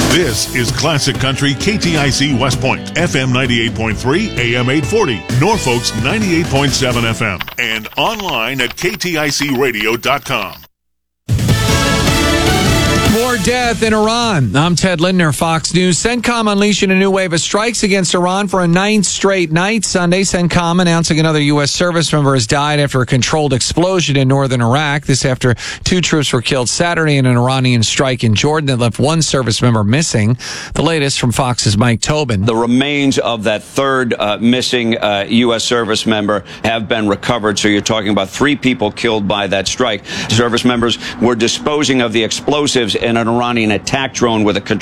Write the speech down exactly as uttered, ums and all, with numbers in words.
This is Classic Country K T I C West Point, F M ninety-eight point three, A M eight forty, Norfolk's ninety-eight point seven F M, and online at K T I C radio dot com. More death in Iran. I'm Ted Lindner, Fox News. CENTCOM unleashing a new wave of strikes against Iran for a ninth straight night. Sunday, CENTCOM announcing another U S service member has died after a controlled explosion in northern Iraq. This after two troops were killed Saturday in an Iranian strike in Jordan that left one service member missing. The latest from Fox's Mike Tobin. The remains of that third uh, missing uh, U S service member have been recovered. So you're talking about three people killed by that strike. Service members were disposing of the explosives in an Iranian attack drone with a